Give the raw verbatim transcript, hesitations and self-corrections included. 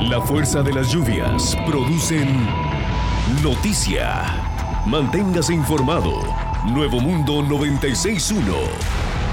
La fuerza de las lluvias producen noticia. Manténgase informado. Nuevo Mundo noventa y seis punto uno.